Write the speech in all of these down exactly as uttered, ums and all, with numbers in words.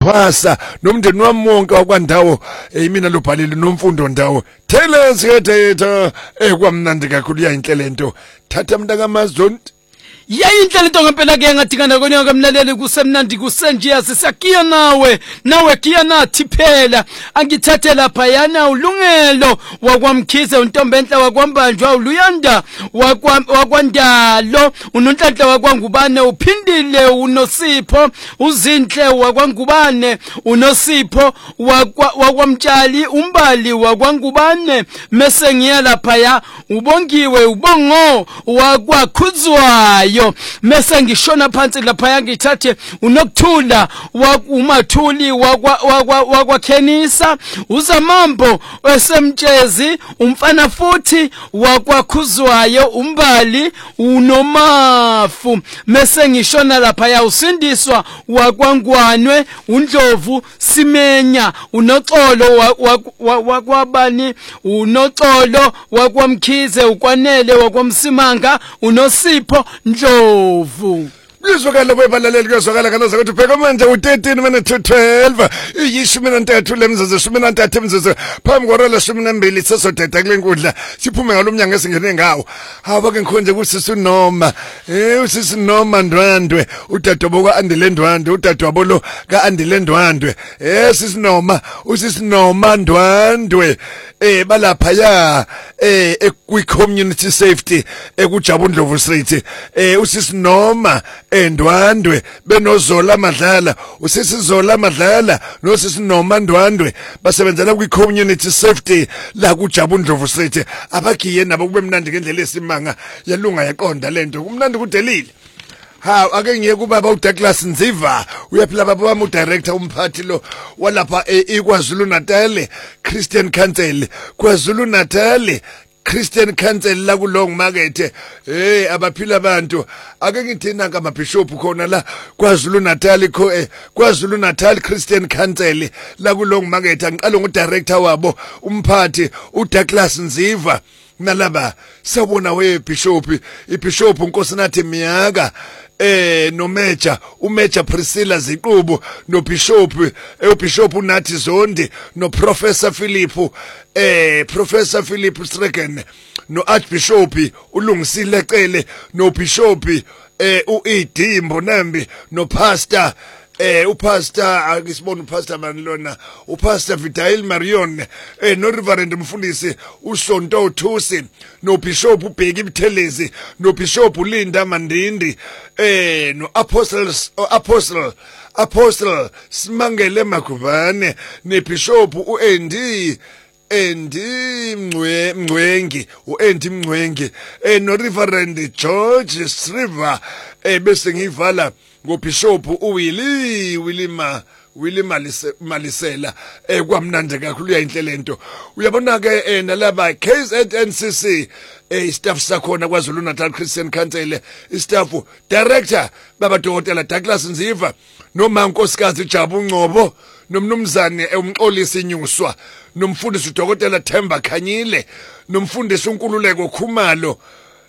nophasa nomndeni wami wonke wakwandawo imina lobhalile nomfundo ndawo Taylor Theater ekwamnandi kakhulu yayinhle lento thatha mntaka Mazonto yayinhle lento ngempela ke ngathikana konyaka kamlaleli kusemnandi kusenje sisakiya nawe nawe kiya nathi phela angithathe lapha yana ulungelo wakwamkhize untombenhle wakwambanjwa uluyanda wakwandalo unonhlanhla wakwangubane uphindile unosipho uzinhle wakwangubane unosipho wakwamtshali umbali wakwangubane mase ngiya lapha ya ubongiwe ubongo wakwakhuzwayo mase ngishona phansi lapha yangithathe unokuthula wakumathuli wakwakhenisa uzamambo esemtshezi umfana futhi wakwakhuzwayo umbali unomafu mase ngishona lapha ya usindiswa wakwangwanwe undlovu simenya unoxolo wakwabani unoxolo wakwamkhize ukwanele wakwamsimanga unosipho Ndlovu Kuzwakala kwebalaleli kuzwakala kana zakuthi pheka manje u13 minute to twelve iyishumi nantathu lemzuzu ishumi nantathu emzuzu phambi kwara leshumi nambili sesodeda kule nkundla siphume ngalomnyango esingene ngawo haba ke ngikhonje kusisi Noma eh usisi Noma Ndwandwe udadwabo kaAndile Ndwandwe udadwabo lo kaAndile Ndwandwe eh sisi Noma usisi Noma Ndwandwe eh balapha ya eh kwi community safety ekuJabu Ndlovu Street eh usisi Noma Ndwandwe benozola madlala usisi Zola madlala nosisi Noma Ndwandwe basebenzela kwi community safety la kuJabu Ndlovu Street abagiye nabo kube mnandi ngendlela esimanga yalunga yaqonda lento kumnandi kudelile ha ake ngiye kubaba uDouglas Nziva uyaphila baba wami udirector umphathi lo walapha eKwaZulu Natal Christian Council KwaZulu Natal Christian Council la kulong market hey abaphila abantu ake ngithina ka mabishop khona la KwaZulu Natal kho KwaZulu Natal Christian Council la kulong market angiqala ngudirector wabo umphathi uDouglas Nziva nalaba sabona we bishop ibishop uNkosinathi Miyaka eh no Major uMajor Priscilla Ziqubu no Bishop eh Bishop uNathi Zondi no Professor Philip eh Professor Philip Streken no Archbishop uLungisile Cele no Bishop eh uED Mbonambi no Pastor eh upastor akisibona upastor manilona upastor Vidail Marion eh no Reverend Mfundisi uSonto Uthusi no Bishop uBheki Mthelezi no Bishop Linda Mandindi eh no apostles apostle apostle Simangele Magubane ne Bishop uAndy Andy Mncwe Mncwengi uAndy Mncwengi eh no Reverend George Sriva eh bese ngivala ngoBishop uWilly Willima Willie Malisela eh kwamnandi kakhulu uyayinhle lento uyabona ke nalaba K Z N C C eh staff sakhona kwaZulu Natal Christian Council istaff director baba Dr Douglas Nziva noma unkosikazi Jabu Ngcobo nomnumzane umxolisi Nyuswa nomfundisi uDokotela Themba Khanyile nomfundisi uNkululeko Khumalo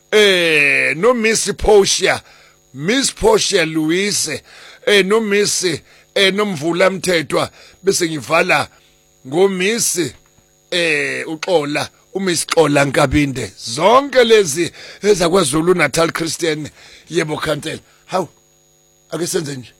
eh no Miss Portia Miss Portia Louise eh no Miss eh nomvula Mthethwa bese ngivala ngo Miss eh uXola uMiss Xola Nkabinde zonke lezi ezakwaZulu Natal Christian yebo Council hawu ake senze nje